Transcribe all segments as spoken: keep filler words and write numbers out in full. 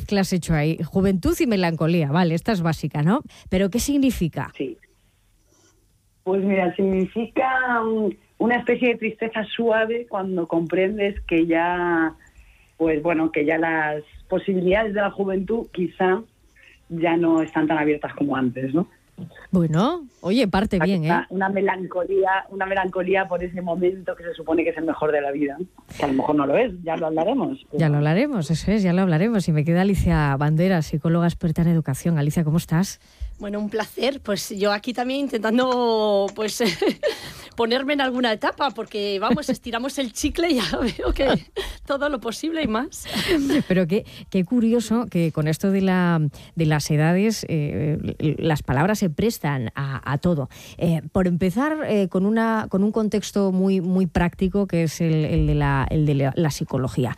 mezcla has hecho ahí. Juventud y melancolía, vale, esta es básica, ¿no? Pero ¿qué significa? Sí. Pues mira, significa um, una especie de tristeza suave cuando comprendes que ya, pues bueno, que ya las posibilidades de la juventud quizá ya no están tan abiertas como antes, ¿no? Bueno, oye, parte bien, ¿eh? Una melancolía, una melancolía por ese momento que se supone que es el mejor de la vida, que a lo mejor no lo es, ya lo hablaremos. Pero... Ya lo hablaremos, eso es, ya lo hablaremos. Y me queda Alicia Bandera, psicóloga experta en educación. Alicia, ¿cómo estás? Bueno, un placer. Pues yo aquí también intentando pues ponerme en alguna etapa, porque vamos, estiramos el chicle y ya veo que todo lo posible y más. Pero qué, qué curioso que con esto de, la, de las edades eh, las palabras se prestan a, a todo. Eh, por empezar, eh, con, una, con un contexto muy, muy práctico que es el, el de, la, el de la, la psicología.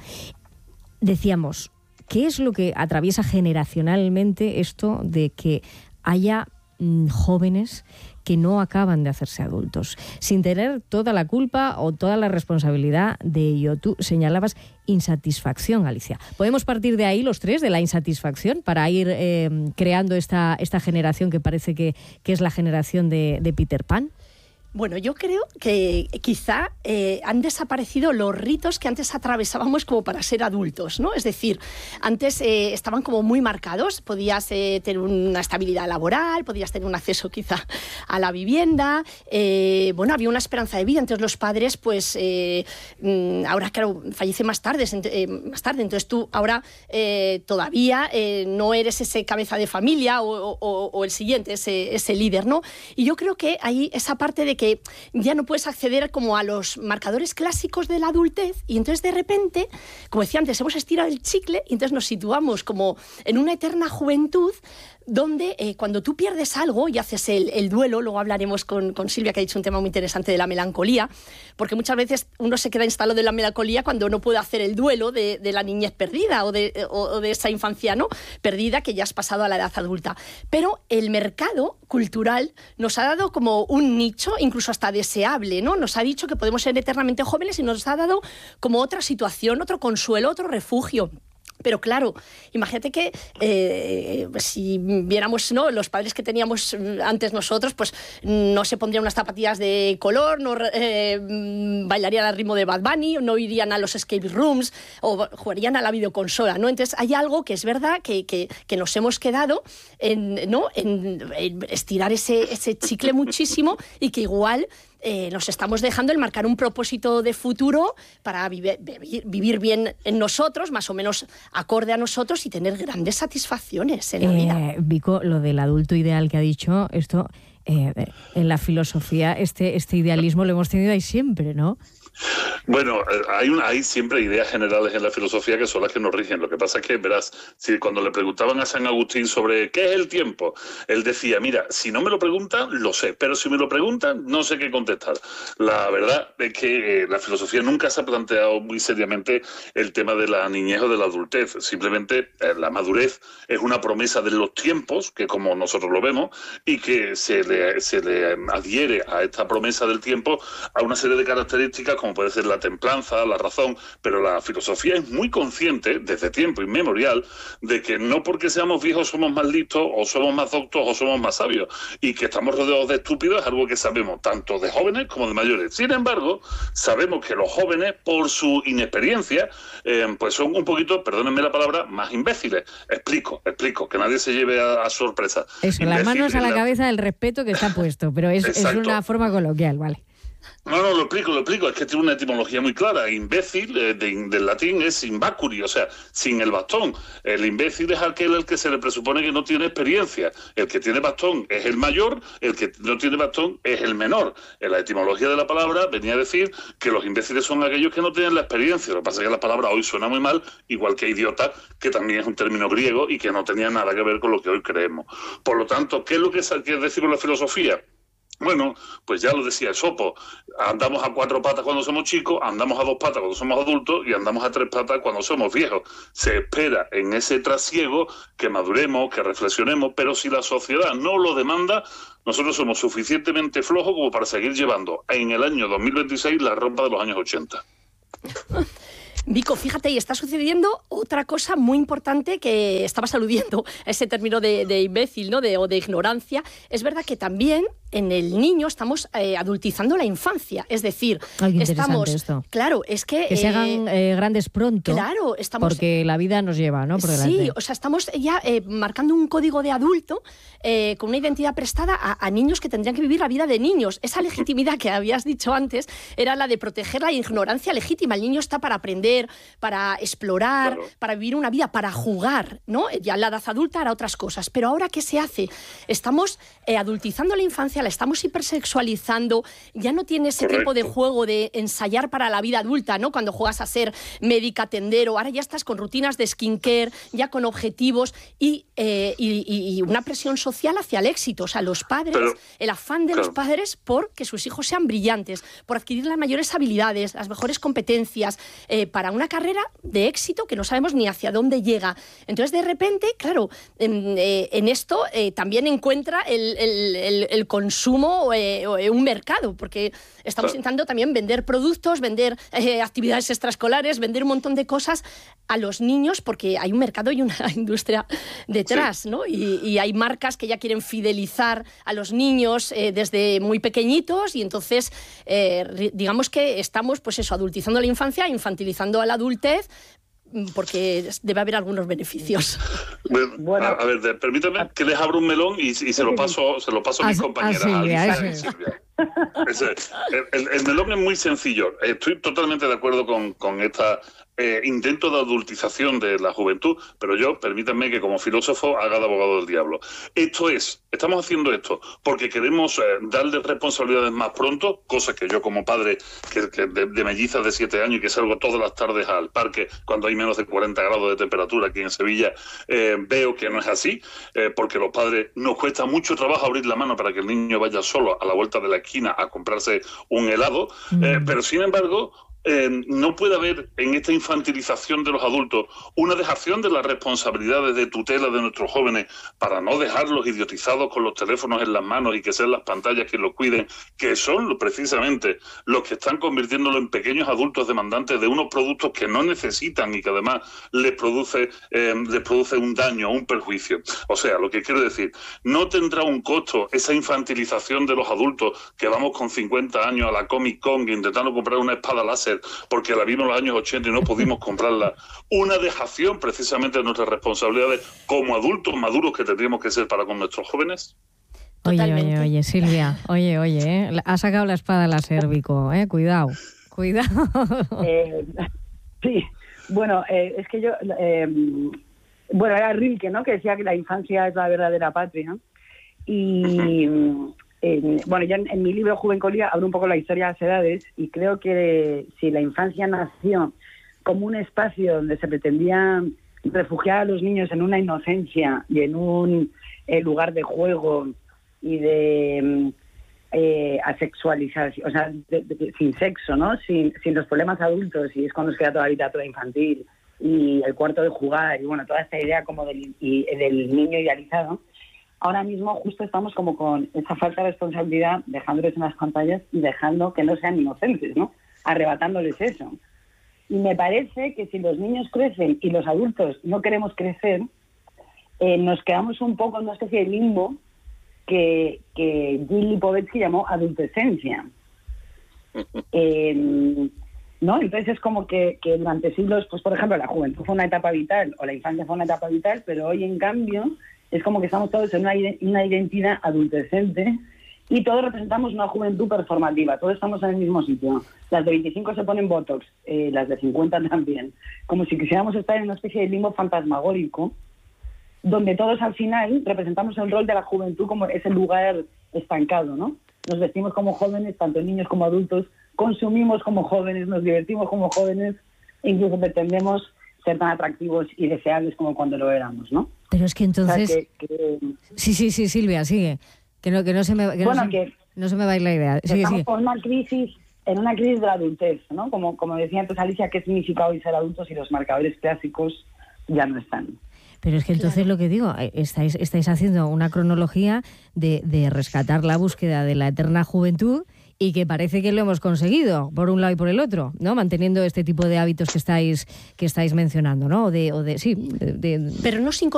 Decíamos, ¿qué es lo que atraviesa generacionalmente esto de que haya mmm, jóvenes que no acaban de hacerse adultos, sin tener toda la culpa o toda la responsabilidad de ello? Tú señalabas insatisfacción, Alicia. ¿Podemos partir de ahí los tres, de la insatisfacción, para ir eh, creando esta, esta generación que parece que, que es la generación de, de Peter Pan? Bueno, yo creo que quizá eh, han desaparecido los ritos que antes atravesábamos como para ser adultos, ¿no? Es decir, antes eh, estaban como muy marcados, podías eh, tener una estabilidad laboral, podías tener un acceso quizá a la vivienda, eh, bueno, había una esperanza de vida, entonces los padres, pues, eh, ahora claro, fallecen más tarde, eh, más tarde, entonces tú ahora eh, todavía eh, no eres ese cabeza de familia o, o, o el siguiente, ese, ese líder, ¿no? Y yo creo que hay esa parte de que ya no puedes acceder como a los marcadores clásicos de la adultez y entonces de repente, como decía antes, hemos estirado el chicle y entonces nos situamos como en una eterna juventud donde eh, cuando tú pierdes algo y haces el, el duelo, luego hablaremos con, con Silvia, que ha dicho un tema muy interesante de la melancolía, porque muchas veces uno se queda instalado en la melancolía cuando no puede hacer el duelo de, de la niñez perdida o de, o, o de esa infancia, ¿no?, perdida, que ya has pasado a la edad adulta. Pero el mercado cultural nos ha dado como un nicho, incluso hasta deseable, ¿no? Nos ha dicho que podemos ser eternamente jóvenes y nos ha dado como otra situación, otro consuelo, otro refugio. Pero claro, imagínate que eh, si viéramos, ¿no?, los padres que teníamos antes nosotros, pues no se pondrían unas zapatillas de color, no eh, bailarían al ritmo de Bad Bunny, no irían a los escape rooms o jugarían a la videoconsola, ¿no? Entonces hay algo que es verdad que, que, que nos hemos quedado en, ¿no?, en, en estirar ese, ese chicle muchísimo y que igual... Eh, nos estamos dejando el marcar un propósito de futuro para vivir, vivir bien en nosotros, más o menos acorde a nosotros y tener grandes satisfacciones en la eh, vida. Vico, lo del adulto ideal que ha dicho, esto eh, en la filosofía, este, este idealismo lo hemos tenido ahí siempre, ¿no? Bueno, hay, una, hay siempre ideas generales en la filosofía que son las que nos rigen. Lo que pasa es que, verás, si cuando le preguntaban a San Agustín sobre qué es el tiempo, él decía, mira, si no me lo preguntan, lo sé, pero si me lo preguntan, no sé qué contestar. La verdad es que la filosofía nunca se ha planteado muy seriamente el tema de la niñez o de la adultez. Simplemente eh, la madurez es una promesa de los tiempos, que como nosotros lo vemos, y que se le, se le adhiere a esta promesa del tiempo a una serie de características como puede ser la templanza, la razón, pero la filosofía es muy consciente, desde tiempo inmemorial, de que no porque seamos viejos somos más listos, o somos más doctos, o somos más sabios, y que estamos rodeados de estúpidos es algo que sabemos, tanto de jóvenes como de mayores. Sin embargo, sabemos que los jóvenes, por su inexperiencia, eh, pues son un poquito, perdónenme la palabra, más imbéciles. Explico, explico, que nadie se lleve a, a sorpresa. Eso, Imbécil, las manos a la, la cabeza del respeto que está puesto, pero es, es una forma coloquial, ¿vale? No, no, lo explico, lo explico. Es que tiene una etimología muy clara. Imbécil, eh, de, del latín, es imbacuri, o sea, sin el bastón. El imbécil es aquel al que se le presupone que no tiene experiencia. El que tiene bastón es el mayor, el que no tiene bastón es el menor. En la etimología de la palabra venía a decir que los imbéciles son aquellos que no tienen la experiencia. Lo que pasa es que la palabra hoy suena muy mal, igual que idiota, que también es un término griego y que no tenía nada que ver con lo que hoy creemos. Por lo tanto, ¿qué es lo que quiere decir con la filosofía? Bueno, pues ya lo decía Esopo, andamos a cuatro patas cuando somos chicos, andamos a dos patas cuando somos adultos y andamos a tres patas cuando somos viejos. Se espera en ese trasiego que maduremos, que reflexionemos, pero si la sociedad no lo demanda, nosotros somos suficientemente flojos como para seguir llevando en el año dos mil veintiséis la ropa de los años ochenta. Vico, fíjate, y está sucediendo otra cosa muy importante que estabas aludiendo a ese término de, de imbécil, ¿no? de, o de ignorancia. Es verdad que también en el niño estamos eh, adultizando la infancia. Es decir, Ay, estamos... esto. Claro, es que... Que eh, se hagan eh, grandes pronto. Claro, estamos... Porque la vida nos lleva, ¿no? Por delante. Sí, o sea, estamos ya eh, marcando un código de adulto eh, con una identidad prestada a, a niños que tendrían que vivir la vida de niños. Esa legitimidad que habías dicho antes era la de proteger la ignorancia legítima. El niño está para aprender, para explorar, claro. para vivir una vida, para jugar, ¿no? Ya en la edad adulta hará otras cosas. Pero ahora, ¿qué se hace? Estamos eh, adultizando la infancia, la estamos hipersexualizando, ya no tiene ese Correcto. tipo de juego de ensayar para la vida adulta, ¿no? Cuando juegas a ser médica, tendero, ahora ya estás con rutinas de skincare, ya con objetivos y, eh, y, y una presión social hacia el éxito. O sea, los padres, Pero, el afán de claro. los padres por que sus hijos sean brillantes, por adquirir las mayores habilidades, las mejores competencias, eh, para una carrera de éxito que no sabemos ni hacia dónde llega. Entonces, de repente, claro, en, eh, en esto eh, también encuentra el, el, el, el consumo eh, eh, un mercado, porque estamos claro. intentando también vender productos, vender eh, actividades extraescolares, vender un montón de cosas a los niños, porque hay un mercado y una industria detrás, sí. ¿no? Y, y hay marcas que ya quieren fidelizar a los niños eh, desde muy pequeñitos y entonces eh, digamos que estamos, pues eso, adultizando la infancia, infantilizando a la adultez, porque debe haber algunos beneficios. Bueno, a, a ver, permítame que les abro un melón y, y se lo paso, se lo paso a, a mis compañeras. A Silvia, a Silvia, Silvia. Ese, el, el melón es muy sencillo. Estoy totalmente de acuerdo con, con esta eh, intento de adultización de la juventud, pero yo, permítanme que como filósofo haga de abogado del diablo. Esto es, estamos haciendo esto porque queremos eh, darle responsabilidades más pronto, cosas que yo como padre que, que de, de mellizas de siete años y que salgo todas las tardes al parque cuando hay menos de cuarenta grados de temperatura aquí en Sevilla, eh, veo que no es así, eh, porque los padres nos cuesta mucho trabajo abrir la mano para que el niño vaya solo a la vuelta de la esquina a comprarse un helado, mm. eh, pero sin embargo Eh, no puede haber en esta infantilización de los adultos una dejación de las responsabilidades de tutela de nuestros jóvenes para no dejarlos idiotizados con los teléfonos en las manos y que sean las pantallas que los cuiden, que son precisamente los que están convirtiéndolo en pequeños adultos demandantes de unos productos que no necesitan y que además les produce, eh, les produce un daño, un perjuicio. O sea, lo que quiero decir, no tendrá un costo esa infantilización de los adultos que vamos con cincuenta años a la Comic Con intentando comprar una espada láser porque la vino en los años ochenta y no pudimos comprarla, una dejación precisamente de nuestras responsabilidades como adultos maduros que tendríamos que ser para con nuestros jóvenes. Oye, Totalmente. oye, oye, Silvia, oye, oye, ¿eh? Ha sacado la espada láser, Vico, ¿eh? Cuidado, cuidado. Eh, sí, bueno, eh, es que yo, eh, bueno, era Rilke, ¿no?, que decía que la infancia es la verdadera patria, y... Eh, bueno, yo en, en mi libro Juvencolía abro un poco la historia de las edades y creo que si la infancia nació como un espacio donde se pretendía refugiar a los niños en una inocencia y en un eh, lugar de juego y de eh, asexualización, o sea, de, de, sin sexo, ¿no? Sin, sin los problemas adultos, y es cuando se crea toda la literatura infantil y el cuarto de jugar y bueno, toda esta idea como del, y, del niño idealizado. Ahora mismo justo estamos como con esa falta de responsabilidad, dejándoles en las pantallas y dejando que no sean inocentes, ¿no? Arrebatándoles eso. Y me parece que si los niños crecen y los adultos no queremos crecer, eh, nos quedamos un poco en una especie de limbo que, que Gil Lipovetsky llamó adultescencia. Eh, ¿no? Entonces es como que, que durante siglos, pues por ejemplo, la juventud fue una etapa vital o la infancia fue una etapa vital, pero hoy en cambio es como que estamos todos en una, una identidad adultescente y todos representamos una juventud performativa, todos estamos en el mismo sitio. Las de veinticinco se ponen botox, eh, las de cincuenta también, como si quisiéramos estar en una especie de limbo fantasmagórico, donde todos al final representamos el rol de la juventud como ese lugar estancado, ¿no? Nos vestimos como jóvenes, tanto niños como adultos, consumimos como jóvenes, nos divertimos como jóvenes, e incluso pretendemos ser tan atractivos y deseables como cuando lo éramos, ¿no? Pero es que entonces... O sea, que, que... Sí, sí, sí, Silvia, sigue. Que no, que no se me, que bueno, no se, que no se me va a ir la idea. Sigue, estamos sigue. con una crisis, en una crisis de la adultez, ¿no? Como, como decía antes Alicia, ¿qué significa hoy ser adultos y los marcadores clásicos ya no están? Pero es que entonces lo que digo, estáis, estáis haciendo una cronología de, de rescatar la búsqueda de la eterna juventud y que parece que lo hemos conseguido por un lado y por el otro, ¿no? Manteniendo este tipo de hábitos que estáis que estáis mencionando, ¿no? O de, o de sí, de, de... Pero no sin